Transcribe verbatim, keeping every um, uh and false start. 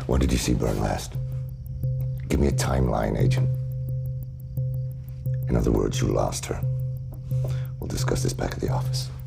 When did you see Byrne last? Give me a timeline, Agent. In other words, you lost her. We'll discuss this back at the office.